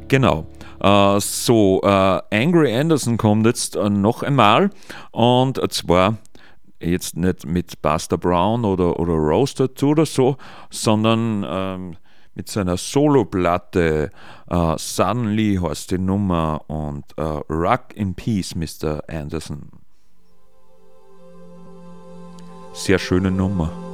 Genau. Angry Anderson kommt jetzt noch einmal und zwar jetzt nicht mit Buster Brown oder Roasted oder so, sondern mit seiner Soloplatte Suddenly heißt die Nummer und Rock in Peace, Mr. Anderson. Sehr schöne Nummer.